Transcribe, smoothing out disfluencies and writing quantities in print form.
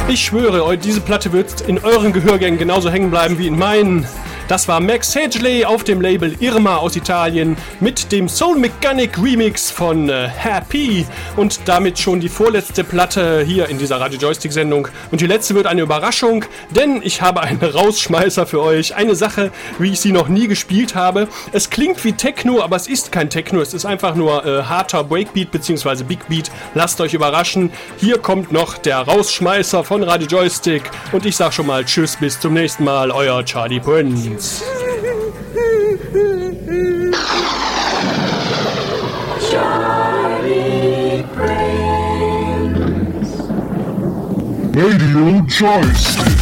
Ich schwöre, diese Platte wird in euren Gehörgängen genauso hängen bleiben wie in meinen. Das war Max Hedgley auf dem Label Irma aus Italien mit dem Soul Mechanic Remix von Happy und damit schon die vorletzte Platte hier in dieser Radio Joystick Sendung. Und die letzte wird eine Überraschung, denn ich habe einen Rausschmeißer für euch. Eine Sache, wie ich sie noch nie gespielt habe. Es klingt wie Techno, aber es ist kein Techno. Es ist einfach nur harter Breakbeat bzw. Big Beat. Lasst euch überraschen. Hier kommt noch der Rausschmeißer von Radio Joystick. Und ich sag schon mal Tschüss, bis zum nächsten Mal. Euer Charlie Prince. Charlie Prince. Radio Joystick.